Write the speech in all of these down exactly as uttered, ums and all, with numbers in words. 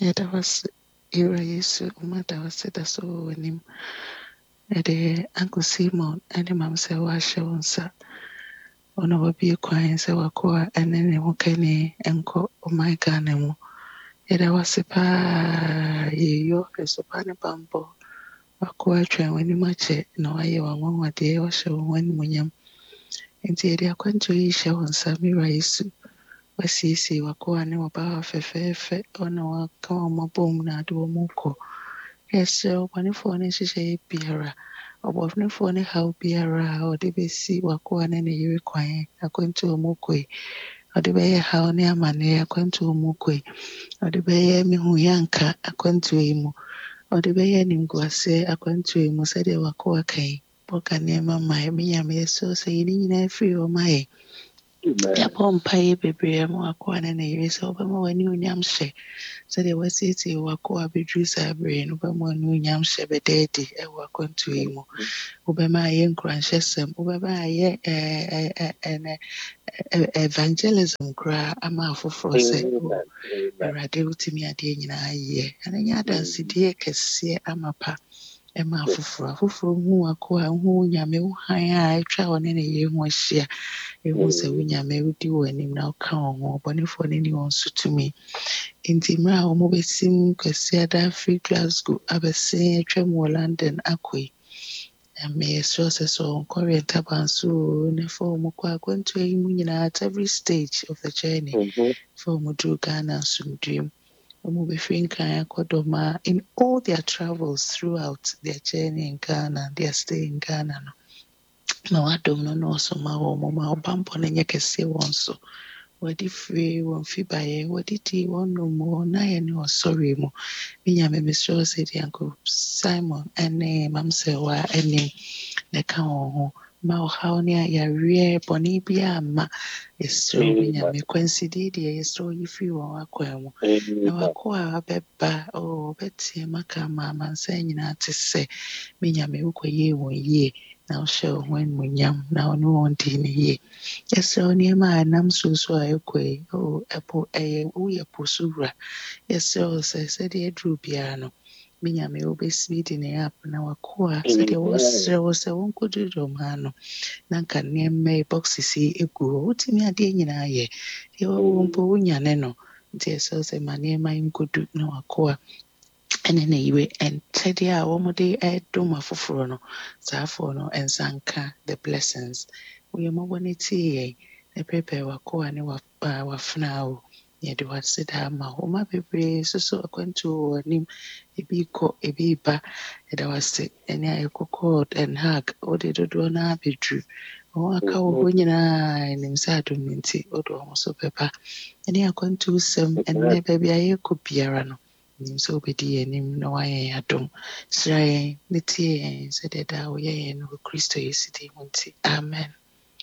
Yɛda wase Ewura Yesu umada wase da so wɔ w'anim. Yɛde Uncle Simon ɛne Mam sɛ wɔahyɛ wo nsa. Ɔna wabue kwan sɛ w'akoa ɛne ne ho kani ɛnkɔ ɔman Ghana mu. Yɛda wase paa yɛyɔ ɛsopa ne bammɔ. W'akoa atwa w'anim akyɛ na wayɛ w'anwanwadeɛ wahyɛ wo ho animuonyam. Nti yɛde akwantuo yi hyɛ wo nsa m'Ewura Yesu. Wasiesie w'akoa ne ɔbaa fɛfɛɛfɛ ɔna waka wɔn abom na ade wɔn kɔ. Yɛsrɛ wo bɔnefoɔ no nhyehyɛeɛ biara, ɔbɔnefoɔ no haw biara a ɔde bɛsi w'akoa ne ne yere kwan akwantuo mu kɔ yi, ɔde bɛyɛ haw ne amanneɛ akwantuo mu kɔ yi, ɔde bɛyɛ mehuyanka akwantuo yi mu, ɔde bɛyɛ animguaseɛ akwantuo yi mu sɛdeɛ w'akoa ka yi. Bɔka nneɛma ma yɛ, me Nyame yɛsrɛ sɛ yɛn nyinaa firi hɔ ma yɛn. Yɛabɔ mpaeɛ bebree ma w'akoa ne ne yere sɛ wobɛma w'animuonyam hyɛ sɛdeɛ wasiesie w'akoa abɛduru saa bere no, wobɛma w'animuonyam hyɛ bɛda adi ɛwɔ akwantuo yi mu. Wobɛma ayɛ nkuranhyɛsɛm, wobɛma ayɛ ɛɛ ɛɛ ɛɛ evangelism koraa ama afoforɔ sɛ o Awurade wotumi adeɛ nyinaa yɛ. Ɛno nyɛ adansedie kɛseɛ ama pa ɛma afoforɔ. Afoforɔ hu w'akoa, hu wo Nyame, wo hann a atwa wo ne ne yere ho ahyia. Ehu sɛ wo Nyame wodi w'anim na woka wɔn ho, ɔbɔnefoɔ no nni wɔn so tumi. Nti mmerɛ a wɔbɛsim Kwasi Ada afiri Glasgow abɛsen atwam wɔ London akɔ yi, Nyame yɛsrɛ sɛ sɛ ɔnkɔwe ntaban so o, na fa wɔn kɔ akwantuo yi mu nyinaa at every stage of the journey. Fa wɔn duru Ghana asomdwoe mu. Wɔn bɛfiri nkran akɔ Dɔma in all their travels throughout their journey in Ghana, their stay in Ghana no. Ma w'adom no nɔɔso ma wɔn, ma ɔbammɔ no nyɛ kɛseɛ wɔ wɔn so. Wɔde firi wɔn fibaeɛ, wɔde di wɔn nom wɔn nayɛ ne ɔsɔre mu. Me Nyame mesrɛ wo sɛ de Uncle Simon ɛne Mam Sɛwa anim na ka wɔn ho. Ma ɔhaw ne ayareɛ bɔne biara mma. Yɛsrɛ wo me Nyame, kwansidie deɛ yɛsrɛ wo yi firi wɔn akwan mu. Na w'akoa a ɔbɛba, oh, ɔbɛteɛ mu aka ama amansan nyinaa te sɛ me Nyame wokɔyɛɛ wɔn yie na wohyɛ wo ho animuonyam na wo ne wɔn dii no yie. Yɛsrɛ wo nneɛma a ɛnam so so a ɛkɔ yi, oh, ɛpo ɛyɛ woyɛ po so wura. Yɛsrɛ wo sɛ sɛdeɛ ɛduru biara no, me Nyame wobɛspeedi ne up na w'akoa sɛdeɛ wɔsrɛ wo sɛ wɔnkɔduru Dɔma no, na nka nneɛma yi boxes yi egu hɔ. Wotumi adeɛ nyinaa yɛ. Deɛ wɔwɔ mpo wonyane no. Nti yɛsrɛ wo sɛ ma nneɛma yi nkɔdu na w'akoa ɛne ne yere ɛnkyɛdeɛ a wɔde ɛdom afoforɔ no, saa afoɔ no ɛnsa nka the blessings. Woyɛ mmɔbɔ ne tie yɛn na pɛpɛ w'akoa ne w'afenaa o. Yɛde wase daa ma wo. Woma bebree soso akwantuo wɔ w'anim. Ebi kɔ, ebi ba. Yɛda wase ɛne ayɛkɔkɔ and hug. Wode dodoɔ no abɛduru. Wɔn aka wɔ hɔ nyinaa ɛnim sɛ adom no nti wode wɔn so bɛba. Ɛne akwantuosɛm ɛnnɛ baabi a yɛrekɔ biara no, ɛnim sɛ wobɛdi yɛn anim na woayɛ yɛn adom. Hyira yɛn ne tie yɛn sɛdeɛ daa woyɛ yɛn no wɔ Kristo Yesu din mu nti. Amen.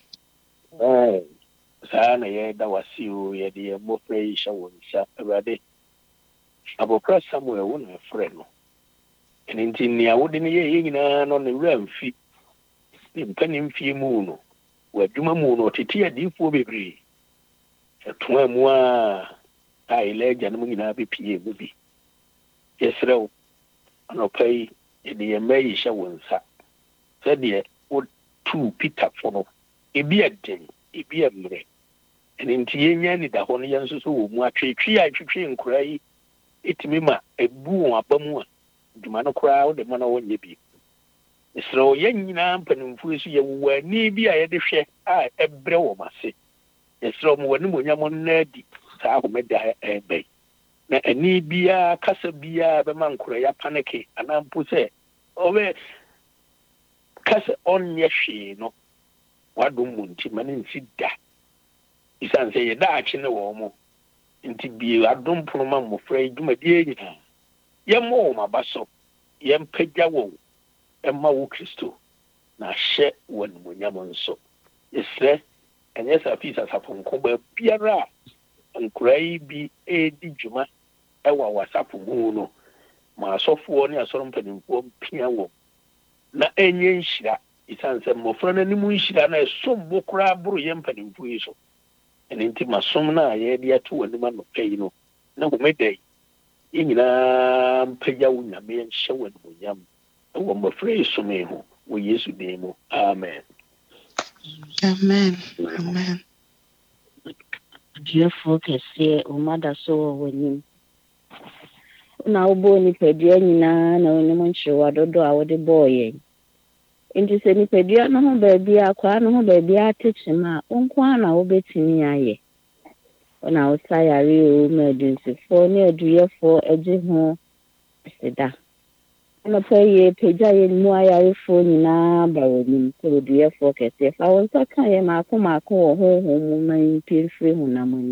Saa na yɛda wase o, yɛde yɛn mmɔfra yi hyɛ wo nsa. Awurade, abɔfra Samuel wo na ɛfrɛ no. Ɛno nti nea wode no yɛyɛ nyinaa no ne wura mfi. Ne mpa ne mfie mu no, wɔ adwuma mu no, ɔtete adiifoɔ bebree. Ɛtoa mu a a ɛlɛ agya no mu nyinaa bɛpie mu bi. Yɛsrɛ wo, anɔpa yi, yɛde yɛn mma yi hyɛ wo nsa. Sɛdeɛ wotuu Peterfo no, ebi ɛden, ebi ɛmmerɛ. Ɛno nti yɛnya nida hɔ no yɛn nso so wɔ mu atwetwe a atwetwe nkora yi ɛtumi ma ɛbu wɔn aba mu a dwuma no koraa wode ma na wɔnyɛ bi. Yɛsrɛ wo, yɛn nyinaa mpanimfoɔ so yɛwɔ ani bi a yɛde hwɛ a ɛbrɛ wɔn ase. Yɛsrɛ wo ma w'animuonyam nna adi saa homeda ɛɛba yi. Na ani biara kasa biara bɛma nkora ya panike anaa mpo sɛ ɔbɛ kasa ɔnyɛ hwee no wadom mu nti ma ne nsi da. Isan sɛ yɛda akye ne wɔ mo nti bie adom pono ma mmɔfra yi dwumadie nyinaa. Yɛmmɔ wɔn aba so, yɛmpagya wɔn ɛma wo Kristo na ahyɛ wɔ animuonyam nso. Yɛsrɛ ɛnyɛ sɛ afei sasafo nko baabiara a nkora yi bi ɛredi dwuma ɛwɔ wasafo mu no, ma asɔfoɔ ne asɔre mpanimfoɔ mpia wɔn na ɛnyɛ nhyira. Isan sɛ mmɔfra no anim nhyira na ɛsom bo koraa boro yɛ mpanimfoɔ yi so. Ɛno nti masom no a yɛde ato w'anim anɔpa yi no, na homeda yi yɛn nyinaa mpagya wo nyame nhyɛ wo animuonyam ɛwɔ mmɔfra yi some ho wɔ yesu din mu amen. Amen. Amen. Duafoɔ kɛseɛ ɔmada so wɔ w'anim na wobɔɔ nipadua nyinaa na wonim nkyerewa dodo a wode bɔɔ yɛn nti sɛ nipadua no ho baabi a kwaa no ho baabi atekyem a wo nko a na wobɛtumi ayɛ na wosa yare o ma adunsifoɔ ne aduyɛfoɔ agye ho aseda anɔpa yɛ pagya yɛn mu ayarefoɔ nyinaa ba w'anim sɛ oduyɛfoɔ kɛseɛ fa wo nsa ka yɛ maako maako wɔ honhom mu ma mpie mfiri honam ani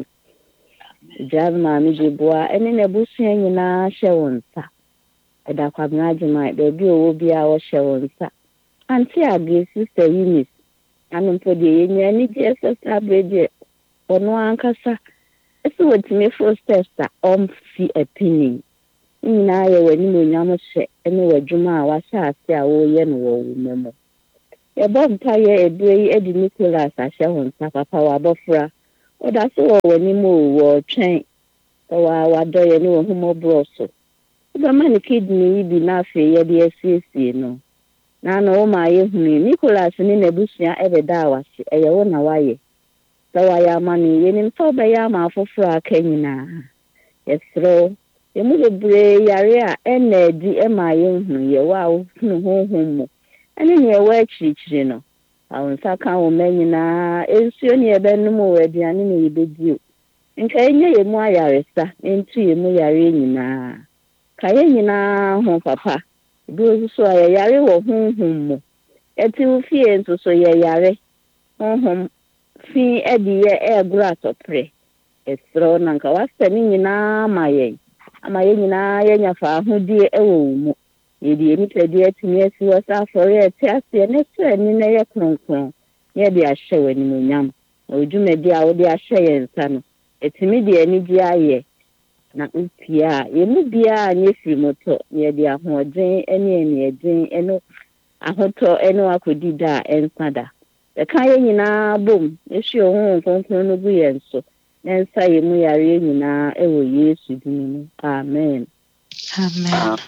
gya maame gyeboa ɛne n'abusua nyinaa hyɛ wo nsa ɛda kwabena agyema baabi ɔwɔ biara wɔhyɛ wo nsa ante adeɛ sister Eunice ano mpo deɛ yɛnya anigye ɛsɛ sɛ aberɛ deɛ ɔno ankasa ɛsɛ wɔtumi foro steps a ɔmfi apini nyinaa yɛ w'anim onyam hyɛ ɛne w'adwuma a wahyɛ ase a wɔreyɛ no wɔ wo mu mu yɛbɔ mpayɛ ɛberɛ yi adi Nicholas ahyɛ ho nsa papa w'abɔfra ɔda so wɔ w'anim o wɔtwɛn ɛwɔ wadɔ yɛ ne wɔ homɔborɔ so wobɛma ne kidney yi bi na afei yɛde asiesie no na na wɔma yɛhunu Nicholas ne n'abusua ɛbɛda a wase ɛyɛ wo na wayɛ sɛ wayɛ ama no yɛnim sɛ wobɛyɛ ama afoforɔ aka nyinaa yɛserɛ yɛmu bebree yare a ɛna adi ɛma yɛhunu yɛwɔ a wohunu honhom mu ɛne ne yɛwɔ akyirikyiri no awo nsa ka wo ma nyinaa nsuo ne yɛbɛnom wɔ aduane ne yɛbɛdi o nka ɛnyɛ yɛ mu ayaresa ntu yɛ mu yare nyinaa ka yɛ nyinaa ho papa bi nso a yɛyare wɔ honhom mu ɛte wo fie nso so yɛyare honhom fi ɛde yɛ ɛɛgoro atɔprɛ ɛserɛ na nka wasɛ ne nyinaa ma yɛn ama yɛn nyinaa yɛnya fa ahodie ɛwɔ wo mu yɛde nipadua atumi asi wɔ sɛ afɔre ɛte aseɛ ne sɛ ani na yɛ kronkron yɛde ahyɛ wɔ animuonyam na odwumadi a wode ahyɛ yɛn nsa no ɛtumi de anigye ayɛ na wopie a yɛmu biara nyɛ firi motɔ yɛde ahoɔden ne aniɛden ɛno ahotɔ ɛne wakɔdi da a ɛnsa da ɛka yɛn nyinaa bom ɛhyɛ ho kronkron no gu yɛn so na nsa yɛmu yare nyinaa ɛwɔ Yesu din mu amen. Amen.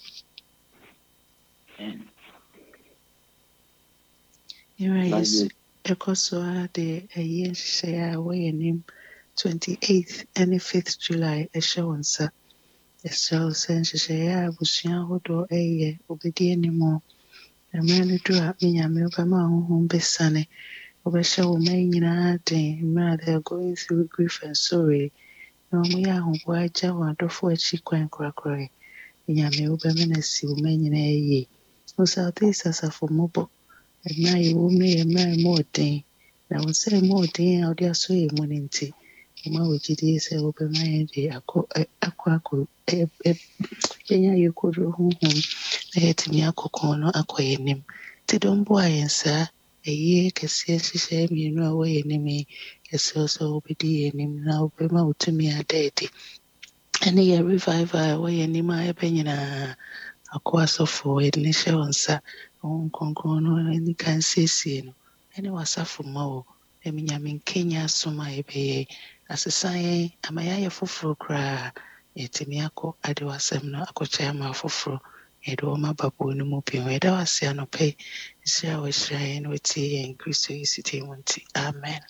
Yɛwɔ Yesu ɛkɔ so a de ɛyɛ nhyehyɛeɛ a wɔyɛ nim twenty-eighth and fifth July ɛhyɛ wo nsa ɛsrɛ wo sɛ nhyehyɛeɛ a abusua ahodoɔ ɛyɛ wobɛdi anim o mmerɛ no duru a me Nyame wobɛma honhom bɛsane wobɛhyɛ wo ma nyinaa den mmerɛ a they are going through grief and sorrow na ɔmo yɛ ahoboa agya wɔn adɔfo akyi kwan korakora Nyame wobɛma no asi wo ma nyinaa yie wo Southeast asafo mmɔbɔ mmerɛ a yɛwɔ mu no yɛ mmerɛ a ɛma ɔden na wo sɛ ɛma ɔden a wode asɔ yɛ mu no nti woma wɔ gyidie sɛ wobɛma yɛn de akɔ akɔ akɔ yɛnya yɛkɔduro honhom na yɛatumi akɔkɔn no akɔ yɛn anim nti dɔmboa yɛn saa ɛyɛ kɛseɛ nhyehyɛeɛ mmienu a wɔyɛ anim yi yɛsrɛ sɛ wobɛdi yɛn anim na wobɛma wo tumi ada adi ɛne yɛ revival a wɔyɛ anim a ɛbɛ nyinaa akɔ asɔfoɔ yɛde ne hyɛ wo nsa wo nkronkron no ani ka nsiesie no ɛne w'asafo ma wo ɛmi Nyame nkenya asom a yɛbɛyɛ asesa yɛn ama yɛayɛ foforɔ koraa yɛtumi akɔ ade w'asɛm no akɔkyerɛ ama afoforɔ yɛde wɔma baboɔ no mu bio yɛda w'ase anɔpa yi nhyira a wɔahyira yɛn na wɔtie yɛn Kristo Yesu din mu nti amen.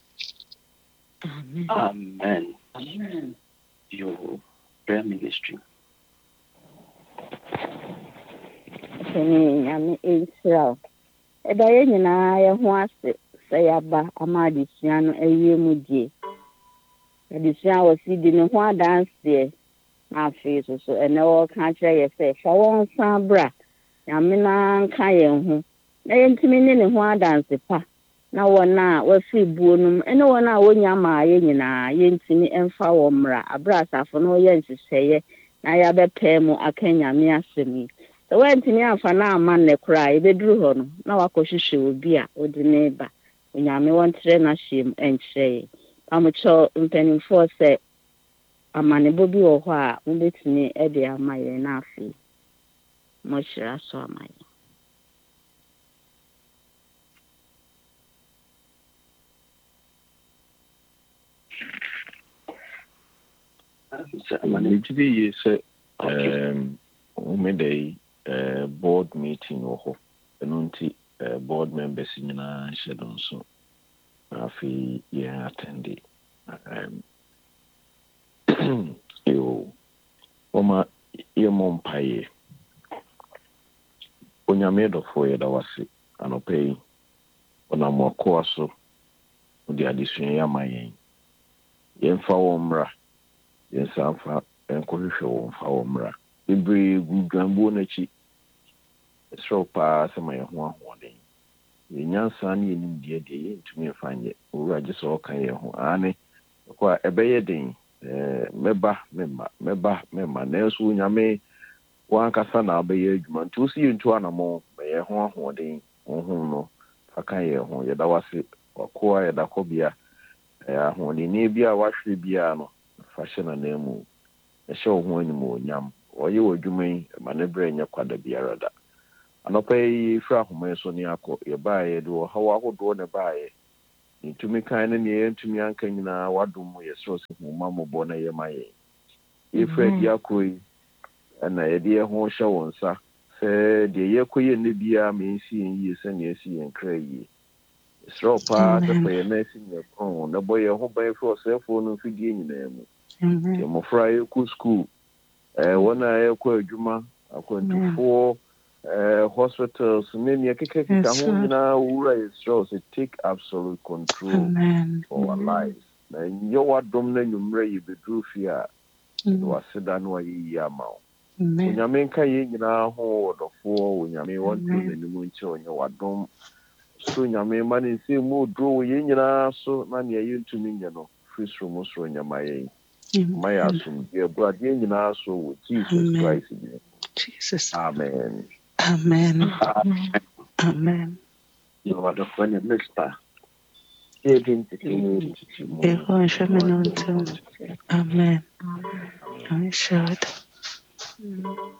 Amen. Amen. Your prayer ministry. Sɛne Nyame ɛnhyira wo ɛda yɛ nyinaa yɛ ho ase sɛ yɛaba ama adesua no awie mu die adesua a wɔsi di ne ho adanseɛ na afei so so ɛnɛ wɔka kyerɛ yɛ sɛ fa wɔn nsa bra Nyame na nka yɛn ho na yɛntumi ne ne ho adanse pa na wɔn a wɔafiri buo no mu ɛne wɔn a wɔnya maa yɛ nyinaa yɛntumi ɛmfa wɔn mmra abrɛ asafo no yɛ nhyehyɛeɛ na yɛabɛpɛɛ mu aka Nyame asɛm yi sɛ wɔantumi amfa no amma nnɛ koraa yɛbɛduru hɔ no na wakɔhwehwɛ obi a wode ne ba Onyame wɔntrɛ n'ahyɛ mu ɛnkyerɛ yɛn pamokyɛw mpanimfoɔ sɛ amanebɔ bi wɔ hɔ a mobɛtumi de ama yɛn na afei mɔhyira so ama yɛn. Sɛ amanegye bi yie sɛ um umede uh, board meeting wɔ hɔ ɛno nti uh, board members nyinaa hyɛ don so afi yɛn attend um yo oma yɛmɔ mpaeɛ onyame dɔfoɔ yɛda wase anɔpa yi ɔnam wakoa so wode adesua yɛ ama yɛn yɛmfa wɔ mmra yɛnsa mfa nkɔhwehwɛ wɔ mfa wɔ mmra bebree gu dwambuo n'akyi ɛserɛ paa sɛ ma yɛn ho ahoɔden yɛnyansa ne yɛnimdeɛ deɛ yɛntumi mfa nyɛ owura gye sɛ ɔka yɛn ho ane ɛkɔ a ɛbɛyɛ den mɛba mɛma mɛba mɛma nanso onyame wankasa na abɛyɛ adwuma nti wosi yɛntu anamɔ bɛyɛ ho ahoɔden honhom no faka yɛn ho yɛda wase wakoa yɛda kɔbea ahoɔden ne bi a wahwere biara no fa hyɛ na nan mu ɛhyɛ wo ho anim onyam ɔyɛ wɔ adwuma yi ma ne berɛ nyɛ kwada biara da anɔpa yi firi ahoma so ne akɔ yɛbaeɛ de wɔ haw ahodoɔ ne baeɛ ne tumi kan ne neɛ yɛntumi anka nyinaa wadom mu yɛserɛ sɛ homa mmɔbɔ na yɛma yɛn yɛfiri adi akɔ yi ɛna yɛde yɛ ho hyɛ wo nsa sɛ deɛ yɛkɔyɛ nne biara ma ɛnsi yɛn yie sɛnea ɛsi yɛn kra yie yɛserɛ paa sɛ fa yɛ na asi nyɛ kɔn na bɔ yɛn ho ban firi ɔsɛefoɔ no mfidie nyinaa mu nti mmɔfra yɛkɔ skuul wɔn a yɛkɔ adwuma akwantufoɔ hospitals ne nea kekakeka ho nyinaa wowura yɛserɛ sɛ take absolute control for our lives na nyɛ wadom na nnwummerɛ yɛbɛduru fie a ne waseda ne wayɛyi ama wo onyame nka yɛ nyinaa ho wɔdɔfoɔ onyame wɔnto n'anim nkyerɛ ɔnyɛ wadom so onyame ma ne nsɛm mu oduro wɔ yɛn nyinaa so na nea yɛntumi nyɛ no firi soro mu soro nyama yɛn ma yɛ asomdwoeɛ buradeɛ nyinaa so wɔ Jesus Christ bi Jesus. Amen. Amen. Amen. You are the funny mister. Amen. Amen. I'm sure.